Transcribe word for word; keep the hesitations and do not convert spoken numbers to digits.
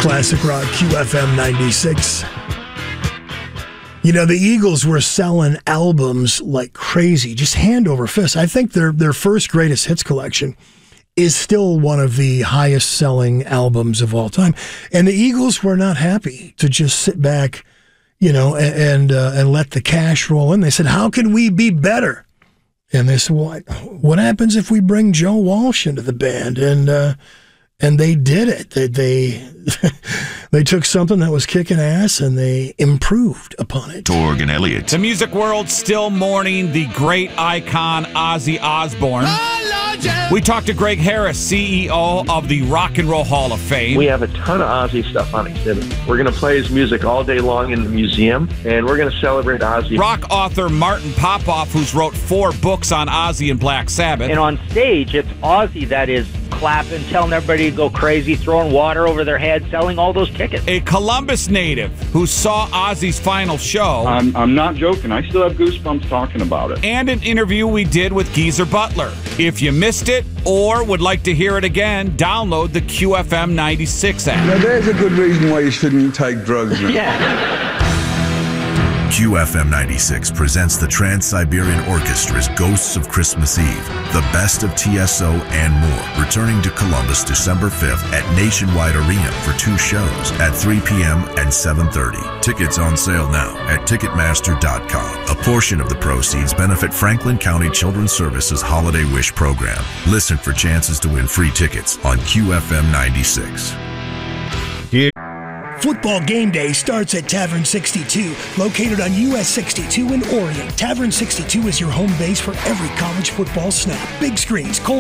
Classic Rock, Q F M ninety-six. You know, the Eagles were selling albums like crazy, just hand over fist. I think their their first greatest hits collection is still one of the highest selling albums of all time. And the Eagles were not happy to just sit back, you know, and and, uh, and let the cash roll in. They said, how can we be better? And they said, well, what happens if we bring Joe Walsh into the band? And uh, and they did it. They they, they took something that was kicking ass and they improved upon it. Torg and Elliott. The music world still mourning the great icon Ozzy Osbourne. We talked to Greg Harris, C E O of the Rock and Roll Hall of Fame. We have a ton of Ozzy stuff on exhibit. We're going to play his music all day long in the museum, and we're going to celebrate Ozzy. Rock author Martin Popoff, who's wrote four books on Ozzy and Black Sabbath. And on stage, it's Ozzy that is clapping, telling everybody to go crazy, throwing water over their head, selling all those tickets. A Columbus native who saw Ozzy's final show. I'm, I'm not joking. I still have goosebumps talking about it. And an interview we did with Geezer Butler. If you missed it or would like to hear it again, download the Q F M ninety-six app. Now, there's a good reason why you shouldn't take drugs now. Yeah. Q F M ninety-six presents the Trans-Siberian Orchestra's Ghosts of Christmas Eve, the best of T S O and more, returning to Columbus December fifth at Nationwide Arena for two shows at three p.m. and seven thirty. Tickets on sale now at Ticketmaster dot com. A portion of the proceeds benefit Franklin County Children's Services Holiday Wish Program. Listen for chances to win free tickets on Q F M ninety-six. Football game day starts at Tavern sixty-two, located on U S sixty-two in Orion. Tavern sixty-two is your home base for every college football snap. Big screens, cold